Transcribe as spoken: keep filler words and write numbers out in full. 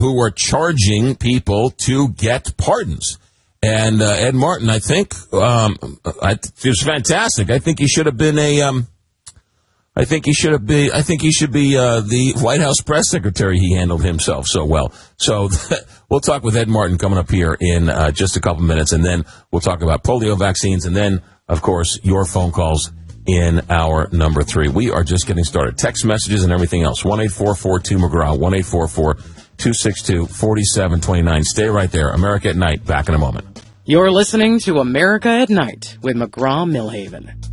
who are charging people to get pardons. And uh, Ed Martin, I think, um, I, it was fantastic. I think he should have been a, um, I think he should have been, I think he should be uh, the White House press secretary. He handled himself so well. So we'll talk with Ed Martin coming up here in uh, just a couple minutes, and then we'll talk about polio vaccines, and then, of course, your phone calls in hour number three. We are just getting started. Text messages and everything else. one eight four four two McGraw, one eight four four two six two four seven two nine. Stay right there. America at Night, back in a moment. You're listening to America at Night with McGraw Millhaven.